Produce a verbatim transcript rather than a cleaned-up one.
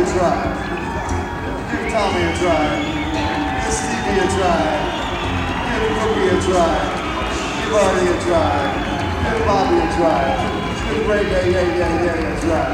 try. Give Tommy a try. Give Stevie a try. Give Cookie a try. Give Artie a try. Give Bobby a try. Give Ray, yeah, yeah, yeah, yeah, a try.